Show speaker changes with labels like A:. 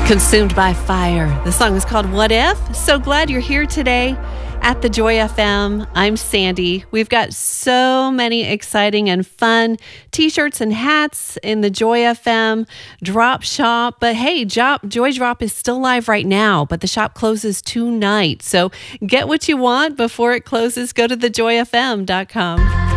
A: Consumed by Fire. The song is called What If? So glad you're here today at the Joy FM. I'm Sandy. We've got so many exciting and fun t-shirts and hats in the Joy FM drop shop. But hey, Joy Drop is still live right now, but the shop closes tonight. So get what you want before it closes. Go to thejoyfm.com.